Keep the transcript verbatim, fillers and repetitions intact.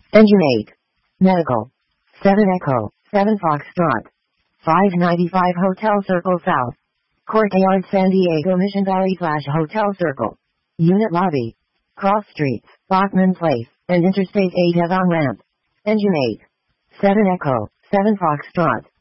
Engine eight. Medical. seven Echo, seven Foxtrot. five ninety-five Hotel Circle South. Courtyard San Diego Mission Valley Flash Hotel Circle. Unit Lobby. Cross Streets, Bachman Place, and Interstate eight have on ramp. Engine eight. seven Echo, seven Foxtrot.